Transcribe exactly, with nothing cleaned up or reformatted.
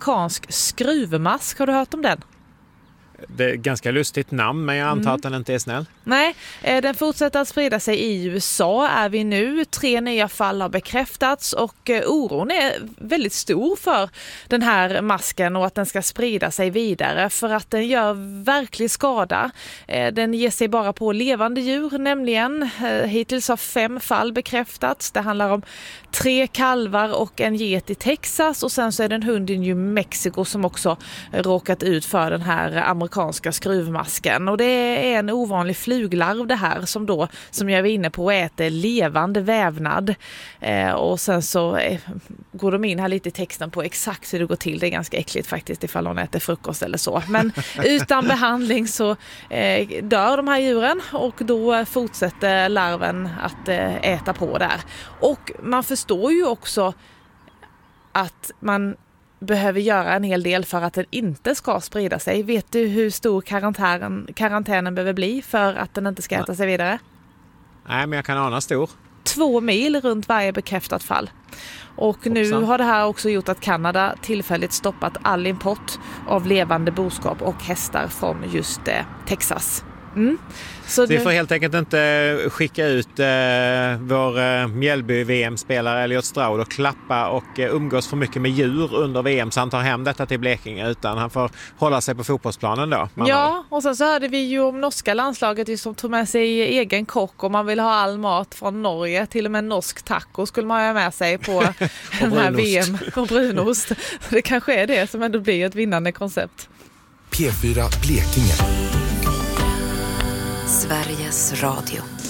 amerikansk skruvmask. Har du hört om den? Det är ganska lustigt namn, men jag antar Mm. att den inte är snäll. Nej, eh, den fortsätter att sprida sig i U S A är vi nu. Tre nya fall har bekräftats och eh, oron är väldigt stor för den här masken och att den ska sprida sig vidare för att den gör verklig skada. Eh, den ger sig bara på levande djur nämligen. Eh, hittills har fem fall bekräftats. Det handlar om tre kalvar och en get i Texas och sen så är det en hund i New Mexico som också råkat ut för den här amerikanska skruvmasken. Och det är en ovanlig fluglarv det här som då, som jag var inne på, äter levande vävnad. Eh, och sen så eh, går de in här lite i texten på exakt hur det går till. Det är ganska äckligt faktiskt ifall hon äter frukost eller så. Men utan behandling så eh, dör de här djuren och då fortsätter larven att eh, äta på där. Och man förstår ju också att man behöver göra en hel del för att den inte ska sprida sig. Vet du hur stor karantän, karantänen behöver bli för att den inte ska äta sig vidare? Nej, men jag kan ana stor. Två mil runt varje bekräftat fall. Och nu Hoppsan. har det här också gjort att Kanada tillfälligt stoppat all import av levande boskap och hästar från just eh, Texas. Mm. Så Vi nu... får helt enkelt inte skicka ut eh, vår eh, Mjällby-V M-spelare Elliot Stroud och klappa och eh, umgås för mycket med djur under V M så han tar hem detta till Blekinge, utan han får hålla sig på fotbollsplanen då. Ja, och sen så hörde vi ju om norska landslaget som tog med sig egen kock och man vill ha all mat från Norge, till och med norsk taco skulle man ha med sig på den här V M och brunost. Det kanske är det som ändå blir ett vinnande koncept. P fyra Blekinge. Sveriges Radio.